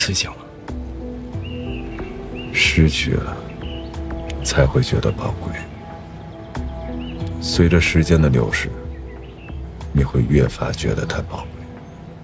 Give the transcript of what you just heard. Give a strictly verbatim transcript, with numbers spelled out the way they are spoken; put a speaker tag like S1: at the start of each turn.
S1: 思想了。
S2: 失去了，才会觉得宝贵。随着时间的流逝，你会越发觉得它宝贵。